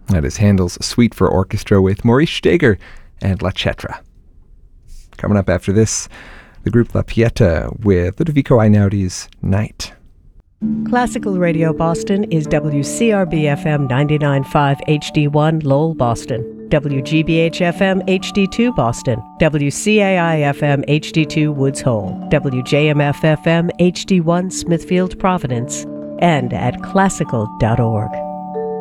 That is Handel's Suite for Orchestra with Maurice Steger and La Cetra. Coming up after this, the group La Pieta with Ludovico Einaudi's Night. Classical Radio Boston is WCRB-FM 99.5 HD1 Lowell, Boston, WGBH-FM HD2 Boston, WCAI-FM HD2 Woods Hole, WJMF-FM HD1 Smithfield, Providence, and at classical.org.